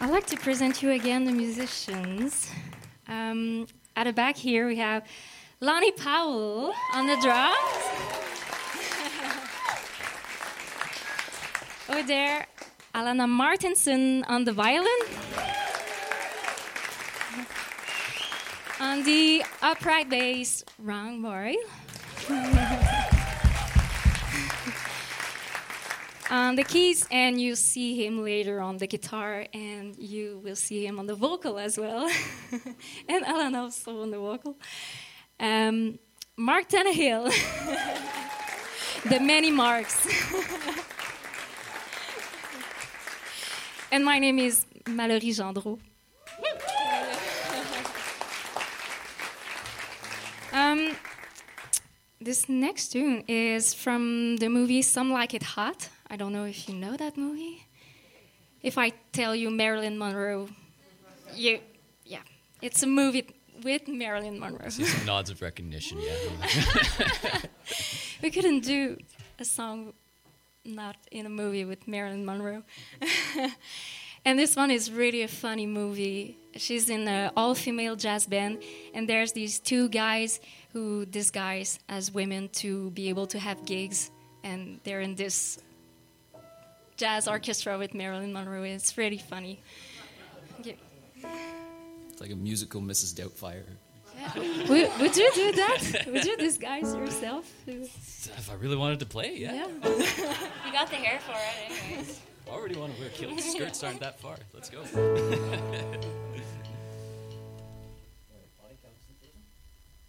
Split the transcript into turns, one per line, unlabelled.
I'd like to present you again the musicians. At the back here we have Lonnie Powell on the drums. Over there, Alana Martinson on the violin. On the upright bass, Ron Boyle. On the keys, and you see him later on the guitar, and you will see him on the vocal as well. And Alan also on the vocal. Mark Tannehill. The many Marks. And my name is Mallory Gendreau. This next tune is from the movie Some Like It Hot. I don't know if you know that movie. If I tell you Marilyn Monroe, yeah, it's a movie with Marilyn Monroe.
I see some nods of recognition, yeah.
We couldn't do a song not in a movie with Marilyn Monroe. And this one is really a funny movie. She's in an all-female jazz band, and there's these two guys who disguise as women to be able to have gigs, and they're in this jazz orchestra with Marilyn Monroe. It's really funny. Yeah.
It's like a musical Mrs. Doubtfire.
Yeah. Would you do that? Would you disguise yourself?
If I really wanted to play, yeah.
You got the hair for it anyways.
I already want to wear kilts. Skirts aren't that far. Let's go.